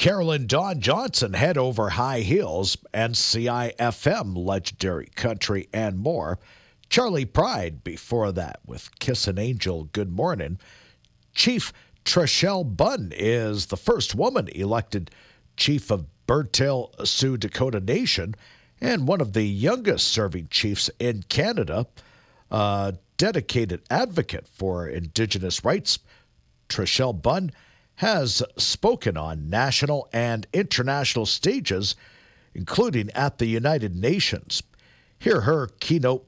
Carolyn Dawn Johnson head over high heels, NCIFM, legendary country, and more. Charlie Pride before that with Kissin' Angel, Good Morning. Chief Trishelle Bunn is the first woman elected chief of Birdtail Sioux Dakota Nation and one of the youngest serving chiefs in Canada. A dedicated advocate for Indigenous rights, Trishelle Bunn has spoken on national and international stages, including at the United Nations. Hear her keynote